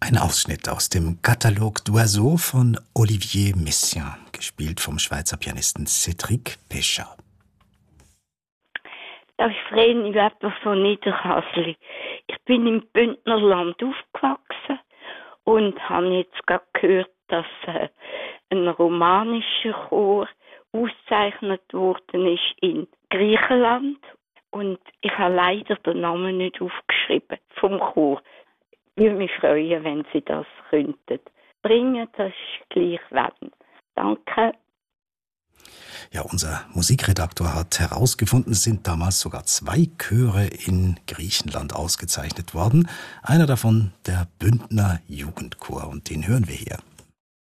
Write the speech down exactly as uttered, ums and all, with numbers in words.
Ein Ausschnitt aus dem Catalogue d'Oiseaux von Olivier Messiaen, gespielt vom Schweizer Pianisten Cédric Péchard. Das ist Vreni Weber von Niederhasli. Ich bin im Bündnerland aufgewachsen und habe jetzt gerade gehört, dass äh, ein romanischer Chor ausgezeichnet worden ist in Griechenland. Und ich habe leider den Namen nicht aufgeschrieben vom Chor. Ich würde mich freuen, wenn Sie das könnten bringen. Das ist gleich wenn. Danke. Ja, unser Musikredaktor hat herausgefunden, es sind damals sogar zwei Chöre in Griechenland ausgezeichnet worden. Einer davon der Bündner Jugendchor, und den hören wir hier.